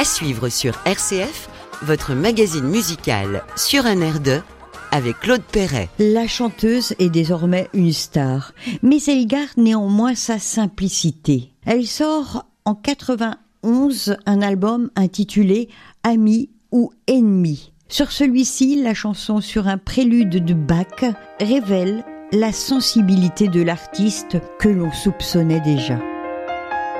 À suivre sur RCF, votre magazine musical sur un air de, avec Claude Perret. La chanteuse est désormais une star, mais elle garde néanmoins sa simplicité. Elle sort en 91 un album intitulé « Amis ou ennemis ». Sur celui-ci, la chanson sur un prélude de Bach révèle la sensibilité de l'artiste que l'on soupçonnait déjà.